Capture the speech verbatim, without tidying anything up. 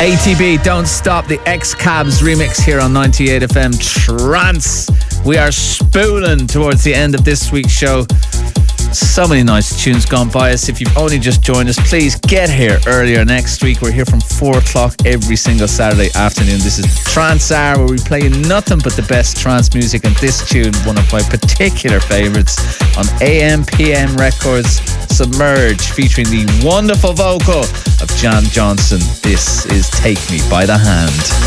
A T B, Don't Stop, the X-Cabs remix here on ninety-eight F M Trance. We are spooling towards the end of this week's show. So many nice tunes gone by us. If you've only just joined us, please get here earlier next week. We're here from four o'clock every single Saturday afternoon. This is Trance Hour, where we play you nothing but the best trance music. And this tune, one of my particular favourites, on A M P M Records, Submerge, featuring the wonderful vocal of Jan Johnson. This is Take Me By The Hand.